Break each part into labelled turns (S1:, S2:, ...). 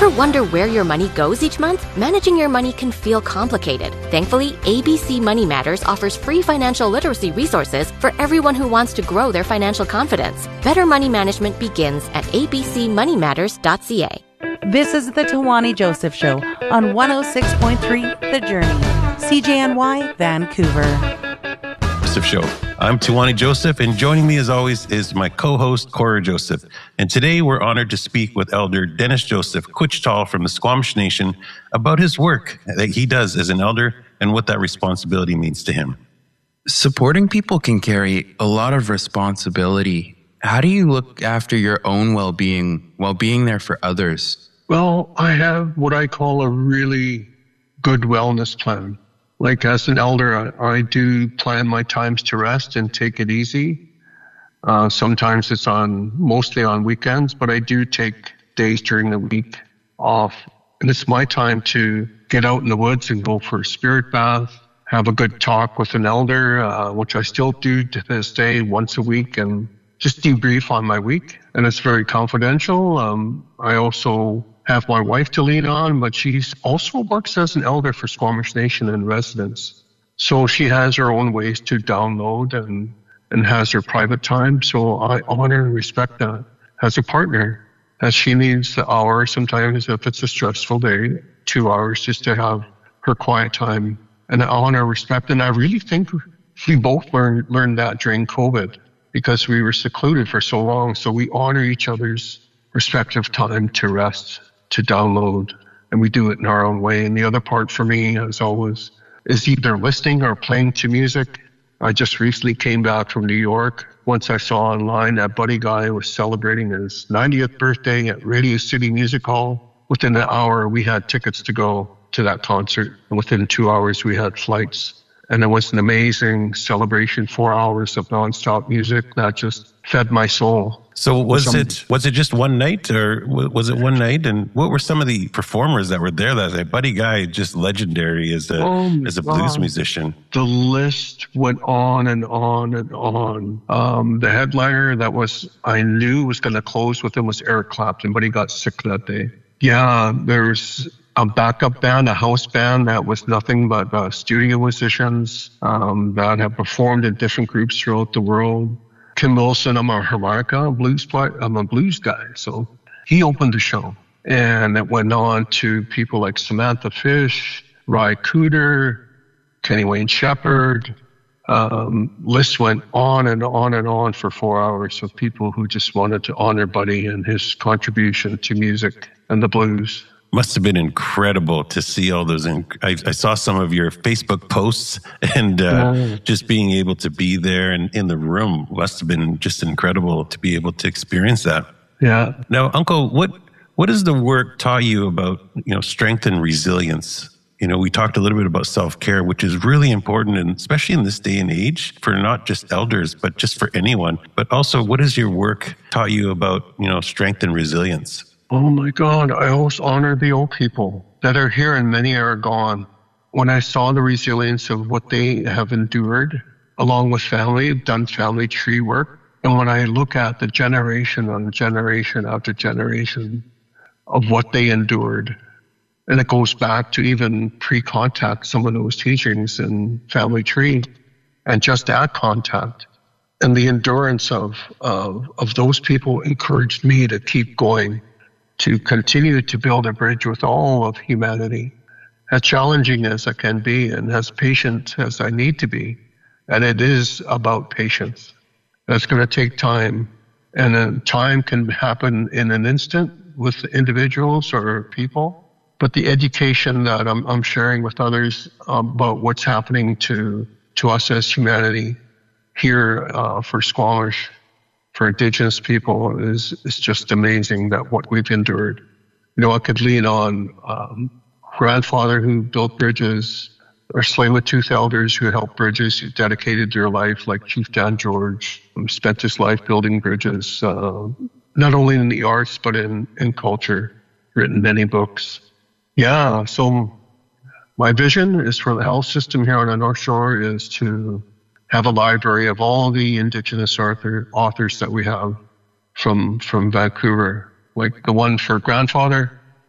S1: Ever wonder where your money goes each month? Managing your money can feel complicated. Thankfully, ABC Money Matters offers free financial literacy resources for everyone who wants to grow their financial confidence. Better money management begins at abcmoneymatters.ca.
S2: This is the Tawani Joseph Show on 106.3 The Journey, CJNY, Vancouver.
S3: Joseph Show. I'm Tawani Joseph, and joining me as always is my co-host, Cora Joseph. And today we're honored to speak with Elder Dennis Joseph Quitchtal from the Squamish Nation about his work that he does as an elder and what that responsibility means to him.
S4: Supporting people can carry a lot of responsibility. How do you look after your own well-being while being there for others?
S5: Well, I have what I call a really good wellness plan. Like as an elder, I do plan my times to rest and take it easy. Sometimes it's mostly on weekends, but I do take days during the week off. And it's my time to get out in the woods and go for a spirit bath, have a good talk with an elder, which I still do to this day once a week, and just debrief on my week. And it's very confidential. I also have my wife to lean on, but she also works as an elder for Squamish Nation in residence. So she has her own ways to download and has her private time. So I honor and respect that as a partner, as she needs the hour, sometimes if it's a stressful day, 2 hours just to have her quiet time. And I honor, respect, and I really think we both learned that during COVID because we were secluded for so long. So we honor each other's respective time to rest, to download, and we do it in our own way. And the other part for me, as always, is either listening or playing to music. I just recently came back from New York. Once I saw online that Buddy Guy was celebrating his 90th birthday at Radio City Music Hall. Within an hour, we had tickets to go to that concert. And within 2 hours, we had flights. And it was an amazing celebration, 4 hours of nonstop music that just fed my soul.
S3: So was it just one night, or was it one night? And what were some of the performers that were there that day? Buddy Guy, just legendary as a blues musician.
S5: The list went on and on and on. The headliner I knew was going to close with him was Eric Clapton, but he got sick that day. Yeah, there's a backup band, a house band that was nothing but studio musicians that have performed in different groups throughout the world. Kim Wilson, I'm a harmonica blues player. I'm a blues guy, so he opened the show. And it went on to people like Samantha Fish, Ry Cooder, Kenny Wayne Shepherd. List went on and on and on for 4 hours of people who just wanted to honor Buddy and his contribution to music and the blues.
S3: Must have been incredible to see all those. I saw some of your Facebook posts, and just being able to be there and in the room must have been just incredible to be able to experience that.
S5: Yeah.
S3: Now, Uncle, what has the work taught you about, strength and resilience? We talked a little bit about self-care, which is really important, and especially in this day and age, for not just elders, but just for anyone. But also, what has your work taught you about, strength and resilience?
S5: Oh my God, I always honor the old people that are here and many are gone. When I saw the resilience of what they have endured, along with family, done family tree work, and when I look at the generation on generation after generation of what they endured, and it goes back to even pre-contact, some of those teachings in family tree, and just at contact. And the endurance of those people encouraged me to keep going, to continue to build a bridge with all of humanity, as challenging as I can be and as patient as I need to be. And it is about patience. That's going to take time. And time can happen in an instant with individuals or people. But the education that I'm sharing with others about what's happening to us as humanity here for Squamish, for Indigenous people is just amazing that what we've endured. I could lean on grandfather who built bridges, or Tsleil-Waututh elders who helped bridges, who dedicated their life, like Chief Dan George, who spent his life building bridges, not only in the arts, but in culture, written many books. Yeah, so my vision is for the health system here on the North Shore is to have a library of all the Indigenous authors that we have from Vancouver, like the one for grandfather,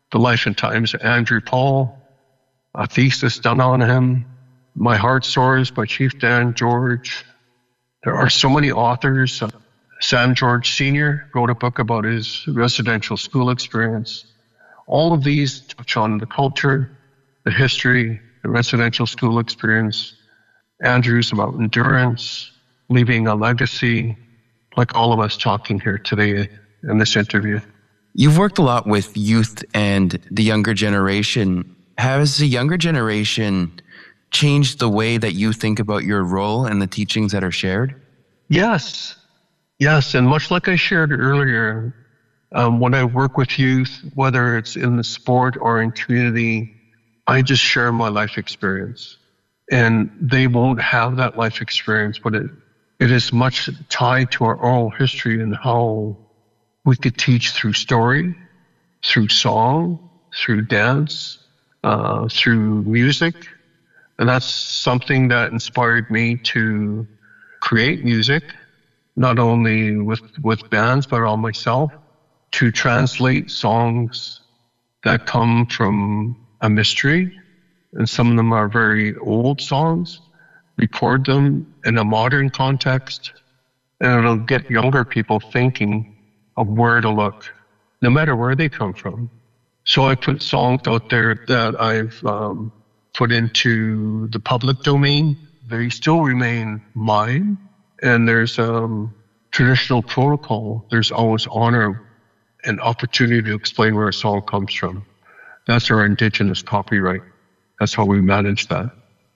S5: The Life and Times of Andrew Paul, a thesis done on him, My Heart Soars by Chief Dan George. There are so many authors. Sam George Sr. wrote a book about his residential school experience. All of these touch on the culture, the history, the residential school experience. Andrew's about endurance, leaving a legacy, like all of us talking here today in this interview.
S4: You've worked a lot with youth and the younger generation. Has the younger generation changed the way that you think about your role and the teachings that are shared?
S5: Yes. And much like I shared earlier, when I work with youth, whether it's in the sport or in community, I just share my life experience. And they won't have that life experience, but it is much tied to our oral history and how we could teach through story, through song, through dance, through music. And that's something that inspired me to create music, not only with bands, but on myself, to translate songs that come from a mystery. And some of them are very old songs, record them in a modern context, and it'll get younger people thinking of where to look, no matter where they come from. So I put songs out there that I've put into the public domain. They still remain mine, and there's traditional protocol. There's always honor and opportunity to explain where a song comes from. That's our Indigenous copyright. That's how we manage that.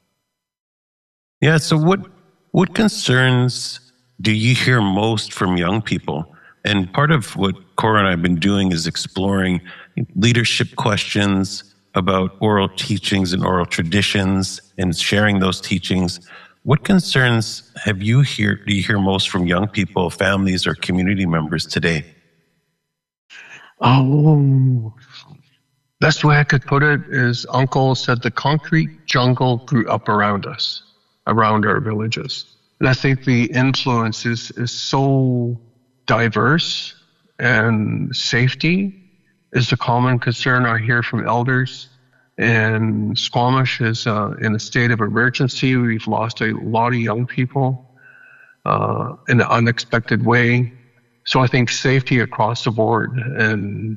S3: Yeah. So what concerns do you hear most from young people? And part of what Cora and I have been doing is exploring leadership questions about oral teachings and oral traditions and sharing those teachings. What concerns do you hear most from young people, families, or community members today?
S5: Oh, best way I could put it is Uncle said the concrete jungle grew up around us, around our villages. And I think the influence is so diverse, and safety is a common concern I hear from elders. And Squamish is in a state of emergency. We've lost a lot of young people in an unexpected way. So I think safety across the board. And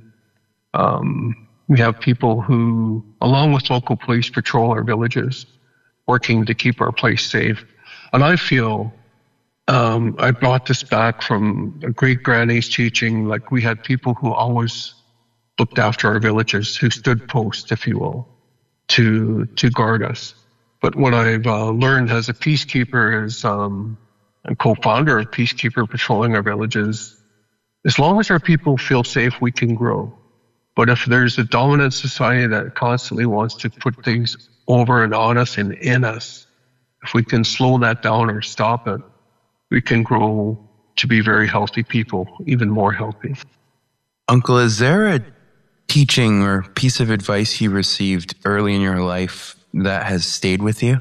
S5: we have people who, along with local police, patrol our villages, working to keep our place safe. And I feel I brought this back from a great-granny's teaching. Like, we had people who always looked after our villages, who stood post, if you will, to guard us. But what I've learned as a peacekeeper is, and co-founder of Peacekeeper Patrolling Our Villages, as long as our people feel safe, we can grow. But if there's a dominant society that constantly wants to put things over and on us and in us, if we can slow that down or stop it, we can grow to be very healthy people, even more healthy.
S4: Uncle, is there a teaching or piece of advice you received early in your life that has stayed with you?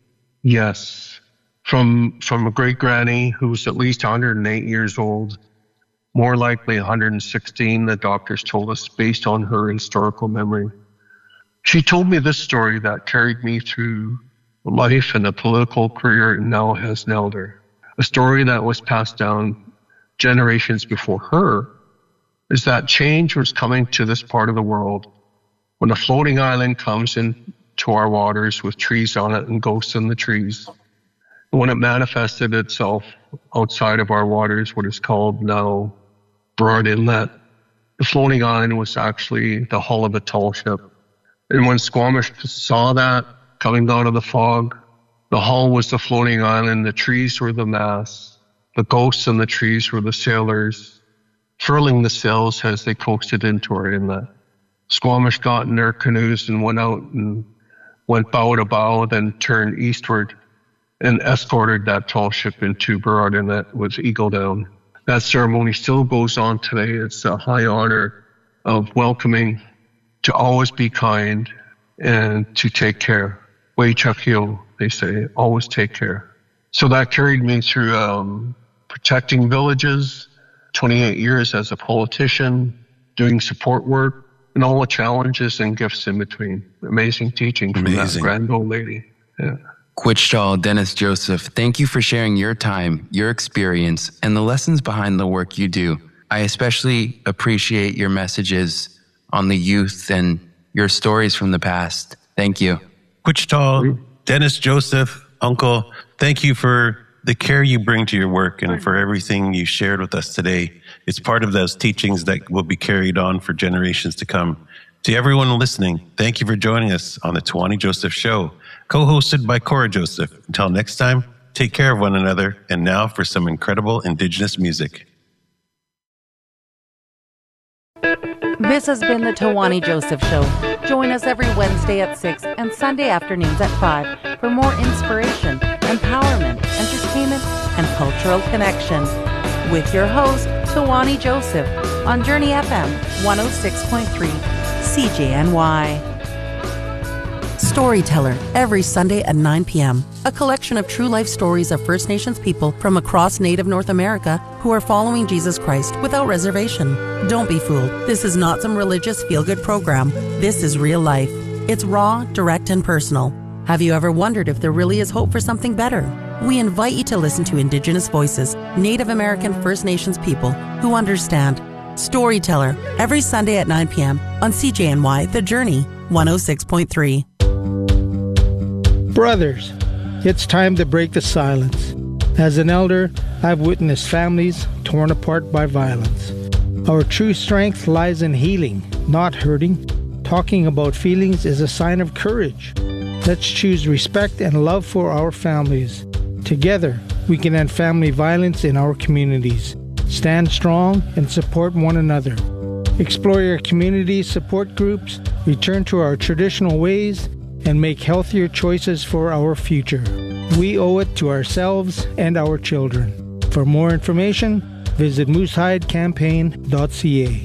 S5: Yes. From a great granny who was at least 108 years old, more likely 116, the doctors told us, based on her historical memory. She told me this story that carried me through life and a political career now as an elder. A story that was passed down generations before her is that change was coming to this part of the world when a floating island comes into our waters with trees on it and ghosts in the trees. When it manifested itself outside of our waters, what is called now Broad Inlet, the floating island was actually the hull of a tall ship. And when Squamish saw that coming out of the fog, the hull was the floating island, the trees were the masts, the ghosts in the trees were the sailors, furling the sails as they coasted into our inlet. Squamish got in their canoes and went out and went bow to bow, then turned eastward and escorted that tall ship into Broad Inlet with Eagle Down. That ceremony still goes on today. It's a high honor of welcoming, to always be kind, and to take care. Way Chukio, they say, always take care. So that carried me through protecting villages, 28 years as a politician, doing support work, and all the challenges and gifts in between. Amazing teaching from that grand old lady. Yeah.
S4: Quitchtal Dennis Joseph, thank you for sharing your time, your experience, and the lessons behind the work you do. I especially appreciate your messages on the youth and your stories from the past. Thank you.
S3: Quitchtal Dennis Joseph, Uncle, thank you for the care you bring to your work and for everything you shared with us today. It's part of those teachings that will be carried on for generations to come. To everyone listening, thank you for joining us on the Tawani Joseph Show, co-hosted by Cora Joseph. Until next time, take care of one another. And now for some incredible Indigenous music.
S2: This has been the Tawani Joseph Show. Join us every Wednesday at 6 and Sunday afternoons at 5 for more inspiration, empowerment, entertainment, and cultural connection. With your host, Tawani Joseph, on Journey FM 106.3 CJNY. Storyteller, every Sunday at 9 p.m. A collection of true life stories of First Nations people from across Native North America who are following Jesus Christ without reservation. Don't be fooled. This is not some religious feel-good program. This is real life. It's raw, direct, and personal. Have you ever wondered if there really is hope for something better? We invite you to listen to Indigenous voices, Native American First Nations people who understand. Storyteller, every Sunday at 9 p.m. on CJNY The Journey 106.3.
S6: Brothers, it's time to break the silence. As an elder, I've witnessed families torn apart by violence. Our true strength lies in healing, not hurting. Talking about feelings is a sign of courage. Let's choose respect and love for our families. Together, we can end family violence in our communities. Stand strong and support one another. Explore your community support groups, return to our traditional ways, and make healthier choices for our future. We owe it to ourselves and our children. For more information, visit moosehidecampaign.ca.